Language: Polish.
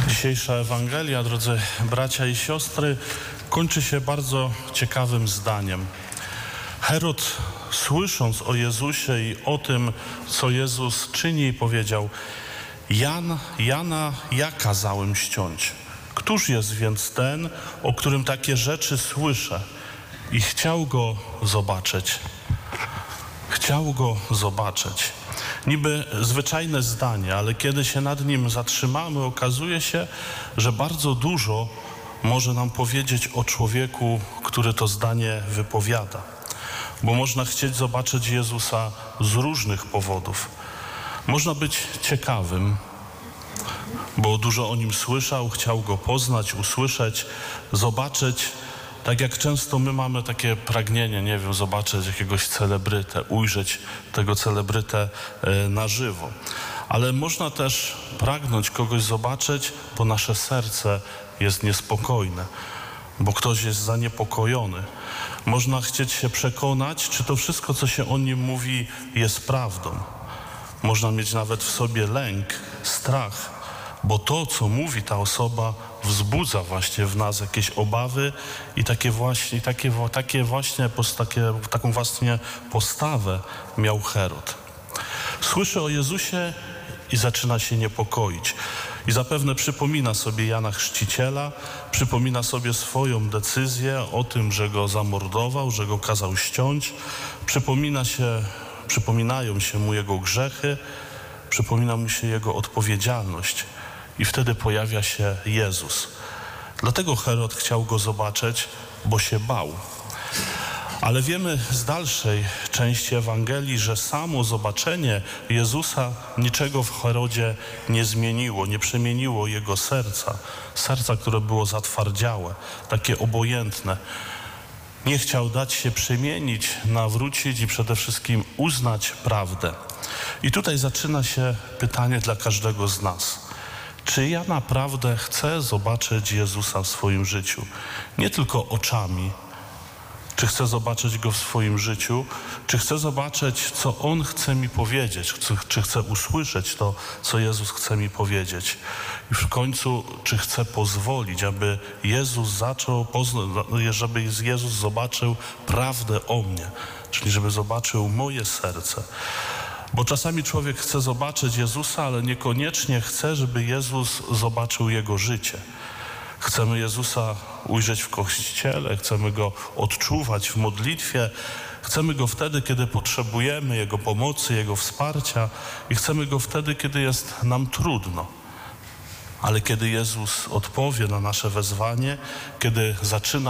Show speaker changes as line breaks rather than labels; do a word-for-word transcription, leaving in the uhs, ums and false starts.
Dzisiejsza Ewangelia, drodzy bracia i siostry, kończy się bardzo ciekawym zdaniem. Herod, słysząc o Jezusie i o tym, co Jezus czyni, powiedział: Jan, Jana ja kazałem ściąć. Któż jest więc ten, o którym takie rzeczy słyszę? I chciał go zobaczyć. Chciał go zobaczyć. Niby zwyczajne zdanie, ale kiedy się nad nim zatrzymamy, okazuje się, że bardzo dużo może nam powiedzieć o człowieku, który to zdanie wypowiada. Bo można chcieć zobaczyć Jezusa z różnych powodów. Można być ciekawym, bo dużo o nim słyszał, chciał go poznać, usłyszeć, zobaczyć. Tak jak często my mamy takie pragnienie, nie wiem, zobaczyć jakiegoś celebrytę, ujrzeć tego celebrytę na żywo. Ale można też pragnąć kogoś zobaczyć, bo nasze serce jest niespokojne, bo ktoś jest zaniepokojony. Można chcieć się przekonać, czy to wszystko, co się o nim mówi, jest prawdą. Można mieć nawet w sobie lęk, strach, bo to, co mówi ta osoba, wzbudza właśnie w nas jakieś obawy i takie właśnie, takie, takie właśnie takie, taką właśnie postawę miał Herod. Słyszy o Jezusie i zaczyna się niepokoić. I zapewne przypomina sobie Jana Chrzciciela, przypomina sobie swoją decyzję o tym, że go zamordował, że go kazał ściąć. Przypomina się, przypominają się mu jego grzechy, przypomina mu się jego odpowiedzialność. I wtedy pojawia się Jezus. Dlatego Herod chciał go zobaczyć, bo się bał. Ale wiemy z dalszej części Ewangelii, że samo zobaczenie Jezusa niczego w Herodzie nie zmieniło, nie przemieniło jego serca. Serca, które było zatwardziałe, takie obojętne. Nie chciał dać się przemienić, nawrócić i przede wszystkim uznać prawdę. I tutaj zaczyna się pytanie dla każdego z nas. Czy ja naprawdę chcę zobaczyć Jezusa w swoim życiu? Nie tylko oczami. Czy chcę zobaczyć Go w swoim życiu? Czy chcę zobaczyć, co On chce mi powiedzieć? Czy chcę usłyszeć to, co Jezus chce mi powiedzieć? I w końcu, czy chcę pozwolić, aby Jezus zaczął, żeby Jezus zobaczył prawdę o mnie? Czyli żeby zobaczył moje serce. Bo czasami człowiek chce zobaczyć Jezusa, ale niekoniecznie chce, żeby Jezus zobaczył jego życie. Chcemy Jezusa ujrzeć w Kościele, chcemy Go odczuwać w modlitwie, chcemy Go wtedy, kiedy potrzebujemy Jego pomocy, Jego wsparcia i chcemy Go wtedy, kiedy jest nam trudno. Ale kiedy Jezus odpowie na nasze wezwanie, kiedy zaczyna